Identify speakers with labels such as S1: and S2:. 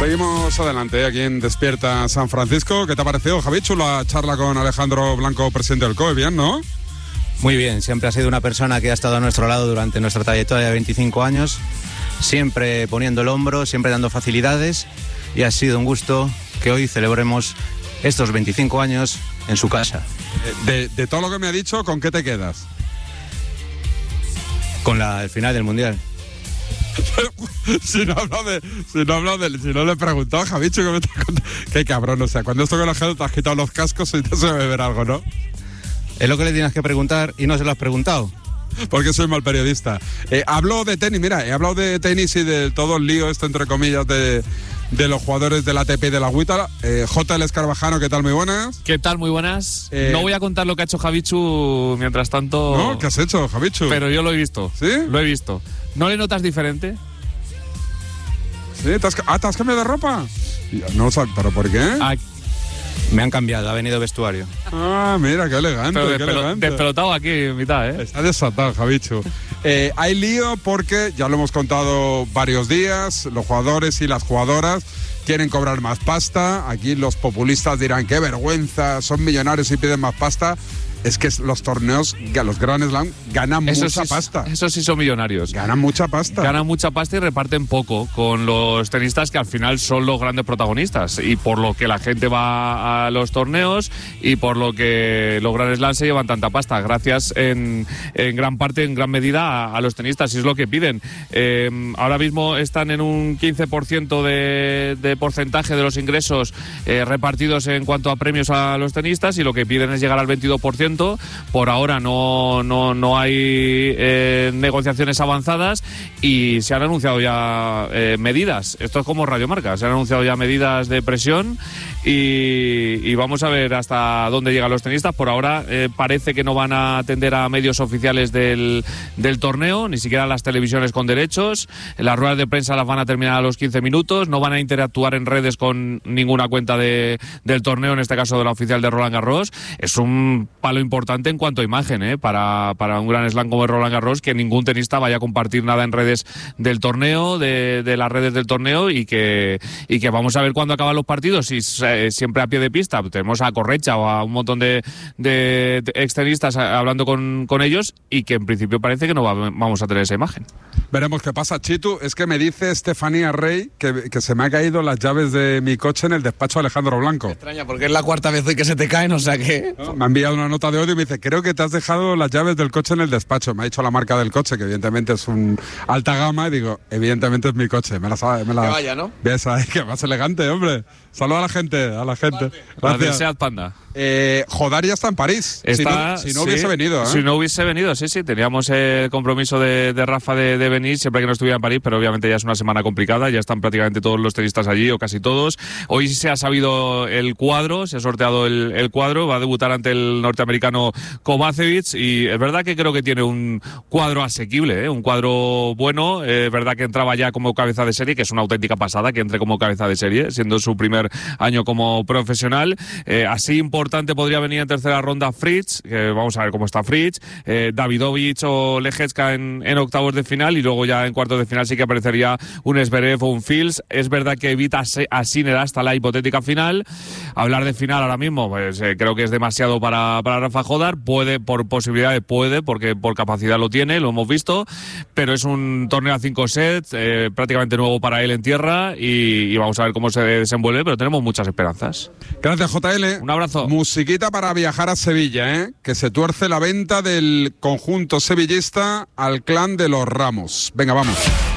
S1: Seguimos adelante aquí en Despierta San Francisco. ¿Qué te ha parecido, Javichu, la charla con Alejandro Blanco, presidente del COE? Bien, ¿no?
S2: Muy bien, siempre ha sido una persona que ha estado a nuestro lado durante nuestra trayectoria de 25 años, siempre poniendo el hombro, siempre dando facilidades, y ha sido un gusto que hoy celebremos estos 25 años en su casa. De
S1: todo lo que me ha dicho, ¿con qué te quedas?
S2: Con el final del Mundial.
S1: Si no le he preguntado a Javichu, qué cabrón, o sea, cuando estoy con la gente te has quitado los cascos y te se va a beber algo, ¿no?
S2: Es lo que le tienes que preguntar y no se lo has preguntado.
S1: Porque soy mal periodista. Hablo de tenis, mira, he hablado de tenis y de todo el lío entre comillas, de los jugadores del ATP y de la WTA. JL Escarabajano, ¿qué tal? Muy buenas.
S3: ¿Qué tal? Muy buenas. No voy a contar lo que ha hecho Javichu mientras tanto.
S1: ¿No? ¿Qué has hecho, Javichu?
S3: Pero yo lo he visto.
S1: ¿Sí?
S3: Lo he visto. ¿No le notas diferente?
S1: ¿Sí? ¿Te has cambiado de ropa? No, ¿pero por qué?
S2: Me han cambiado, ha venido vestuario.
S1: Ah, mira, qué elegante,
S3: despelotado aquí en mitad, ¿eh?
S1: Está desatado, Javichu. Hay lío porque, ya lo hemos contado varios días, los jugadores y las jugadoras quieren cobrar más pasta. Aquí los populistas dirán, qué vergüenza, son millonarios y piden más pasta. Es que los torneos, los Grand Slam, ganan mucha pasta.
S3: Esos sí son millonarios.
S1: Ganan mucha pasta.
S3: Ganan mucha pasta y reparten poco con los tenistas que al final son los grandes protagonistas. Y por lo que la gente va a los torneos y por lo que los Grand Slam se llevan tanta pasta. Gracias en gran parte, en gran medida, a los tenistas. Y es lo que piden. Ahora mismo están en un 15% de porcentaje de los ingresos repartidos en cuanto a premios a los tenistas, y lo que piden es llegar al 22%. Por ahora no hay negociaciones avanzadas y se han anunciado ya medidas. Esto es como Radio Marca, se han anunciado ya medidas de presión y vamos a ver hasta dónde llegan los tenistas. Por ahora parece que no van a atender a medios oficiales del torneo, ni siquiera a las televisiones con derechos. Las ruedas de prensa las van a terminar a los 15 minutos, no van a interactuar en redes con ninguna cuenta del torneo, en este caso de la oficial de Roland Garros. Es un palo importante en cuanto a imagen, para un gran slam como el Roland Garros, que ningún tenista vaya a compartir nada en redes del torneo, de las redes del torneo, y que vamos a ver cuándo acaban los partidos, y siempre a pie de pista. Tenemos a Correcha o a un montón de extenistas hablando con ellos, y que en principio parece que no vamos a tener esa imagen.
S1: Veremos qué pasa. Chitu, es que me dice Estefanía Rey que se me ha caído las llaves de mi coche en el despacho de Alejandro Blanco.
S4: Me extraña, porque es la cuarta vez hoy que se te caen, o sea que...
S1: No, me ha enviado una nota de audio y me dice, creo que te has dejado las llaves del coche en el despacho. Me ha dicho la marca del coche, que evidentemente es un alta gama, y digo, evidentemente es mi coche. Me la sabe, que
S4: vaya, ¿no?
S1: Ves ahí, que más elegante, hombre. Saluda a la gente.
S3: Gracias. Seat Panda.
S1: Jodar ya está en París. Si no hubiese venido, ¿eh?
S3: Si no hubiese venido, sí. Teníamos el compromiso de Rafa de venir siempre que no estuviera en París, pero obviamente ya es una semana complicada. Ya están prácticamente todos los tenistas allí, o casi todos. Hoy se ha sabido el cuadro, se ha sorteado el cuadro. Va a debutar ante el norteamericano Kovacevic, y es verdad que creo que tiene un cuadro asequible, un cuadro bueno. Es verdad que entraba ya como cabeza de serie, que es una auténtica pasada que entre como cabeza de serie, siendo su primer año como profesional. Así importante podría venir en tercera ronda Fritz, que vamos a ver cómo está Fritz, Davidovich o Lejecka en octavos de final, y luego ya en cuartos de final sí que aparecería un Zverev o un Fils. Es verdad que evita a Sinner hasta la hipotética final. Hablar de final ahora mismo, pues creo que es demasiado para Rafa Jodar. Puede, por posibilidades porque por capacidad lo tiene, lo hemos visto, pero es un torneo a 5 sets, prácticamente nuevo para él en tierra, y vamos a ver cómo se desenvuelve, pero tenemos muchas esperanzas.
S1: Gracias, JL.
S3: Un abrazo.
S1: Musiquita para viajar a Sevilla, que se tuerce la venta del conjunto sevillista al clan de los Ramos. Venga, vamos.